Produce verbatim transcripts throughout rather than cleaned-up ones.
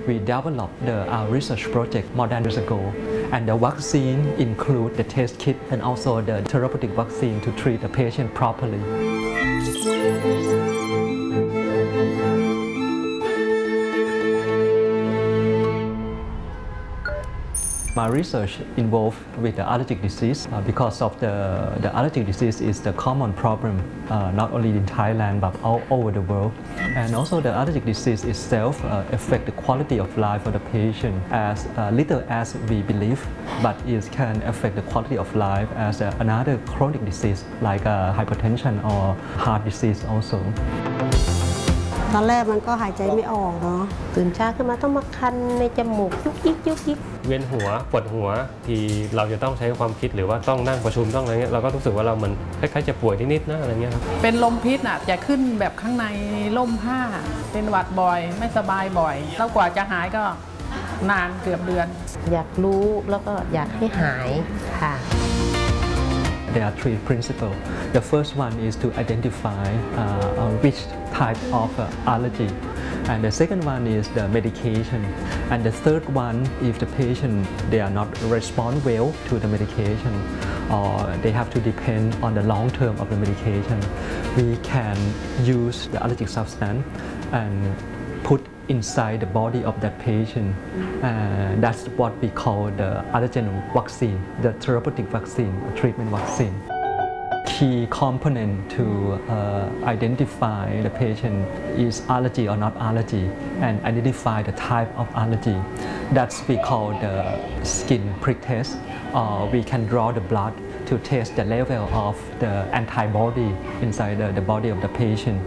we developed the, our research project more than years ago. And the vaccine include the test kit and also the therapeutic vaccine to treat the patient properly. My research involved with the allergic disease uh, because of the, the allergic disease is the common problem uh, not only in Thailand but all over the world. And also the allergic disease itself uh, affect the quality of life for the patient as uh, little as we believe, but it can affect the quality of life as uh, another chronic disease like uh, hypertension or heart disease also. ตอนแรกมันก็หายใจไม่ออกเนาะตื่นเช้าขึ้นมาต้องมาคันในจมูกยุกยิกยุกยิกเวียนหัวปวดหัวที่เราจะต้องใช้ความคิดหรือว่าต้องนั่งประชุมต้องอะไรเงี้ยเราก็รู้สึกว่าเรามันคล้ายๆจะป่วยนิดๆนะอะไรเงี้ยครับเป็นลมพิษน่ะจะขึ้นแบบข้างในล่มผ้าเป็นหวัดบ่อยไม่สบายบ่อยแล้วกว่าจะหายก็นานเกือบเดือนอยากรู้แล้วก็อยากให้หายค่ะ There are three principles. The first one is to identify uh, which type of uh, allergy. And the second one is the medication. And the third one, if the patient, they are not respond well to the medication or they have to depend on the long term of the medication, we can use the allergic substance and put inside the body of that patient. Uh, that's what we call the allergen vaccine, the therapeutic vaccine, treatment vaccine. Key component to uh, identify the patient is allergy or not allergy and identify the type of allergy. That's we call the skin prick test, or we can draw the blood to test the level of the antibody inside the, the body of the patient.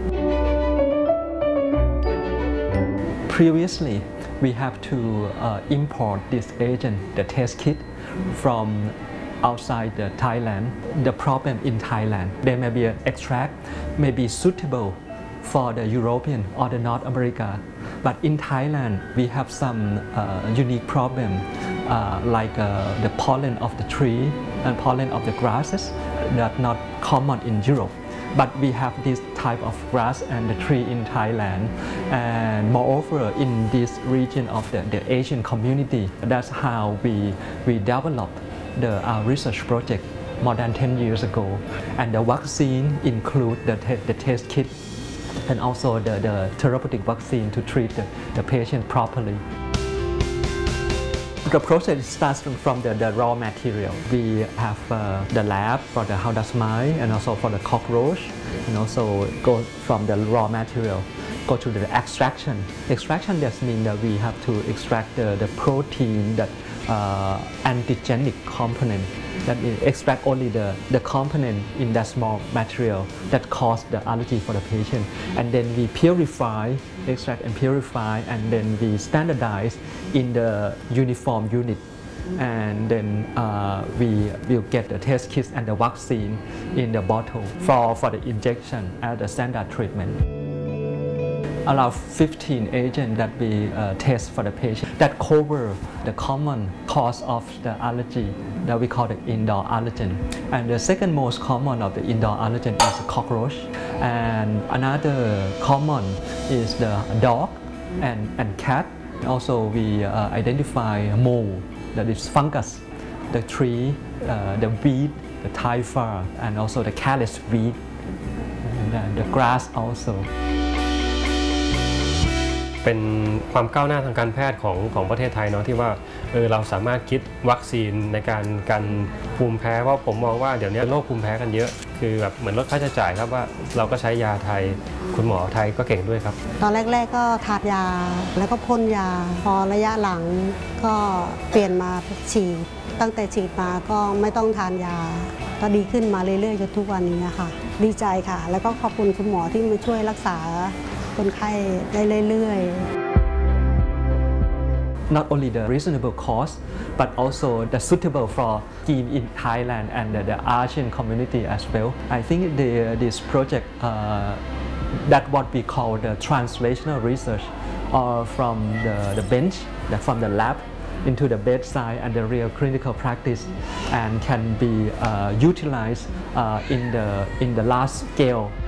Previously, we have to uh, import this agent, the test kit, from outside the Thailand. The problem in Thailand, there may be an extract may be suitable for the European or the North America. But in Thailand, we have some uh, unique problem uh, like uh, the pollen of the tree and pollen of the grasses that not common in Europe. But we have this type of grass and the tree in Thailand, and moreover in this region of the, the Asian community. That's how we, we developed the, our research project more than ten years ago. And the vaccine include the, te the test kit and also the, the therapeutic vaccine to treat the, the patient properly. The process starts from the, the raw material. We have uh, the lab for the house dust mite and also for the cockroach, and also go from the raw material, go to the extraction. Extraction just means that we have to extract the, the protein, that uh, antigenic component. That is, extract only the, the component in that small material that cause the allergy for the patient. And then we purify, extract and purify, and then we standardize in the uniform unit. And then uh, we will get the test kits and the vaccine in the bottle for, for the injection as the standard treatment. Around fifteen agents that we uh, test for the patient that cover the common cause of the allergy that we call the indoor allergen. And the second most common of the indoor allergen is cockroach. And another common is the dog and, and cat. Also we uh, identify mold, that is fungus, the tree, uh, the weed, the typha, and also the callus weed, and the grass also. เป็นความก้าวหน้าทางการแพทย์ของของประเทศไทยเนาะที่ว่าเออเราสามารถคิดวัคซีนในการกันภูมิแพ้เพราะผมมองว่าเดี๋ยวนี้โรคภูมิแพ้กันเยอะคือแบบเหมือนลดค่าใช้จ่ายครับว่าเราก็ใช้ยาไทยคุณหมอไทยก็เก่งด้วยครับตอนแรกๆก็ทานยาแล้วก็พ่นยาพอระยะหลังก็เปลี่ยนมาฉีดตั้งแต่ฉีดมาก็ไม่ต้องทานยาก็ดีขึ้นมาเรื่อยๆจนทุกวันนี้ค่ะดีใจค่ะแล้วก็ขอบคุณคุณหมอที่มาช่วยรักษาคนไข้ได้เรื่อยๆ Not only the reasonable cost, but also the suitable for scheme in Thailand and the, the Asian community as well. I think the, this project, uh, that what we call the translational research, or from the, the bench, the, from the lab into the bedside and the real clinical practice, and can be uh, utilized uh, in the in the large scale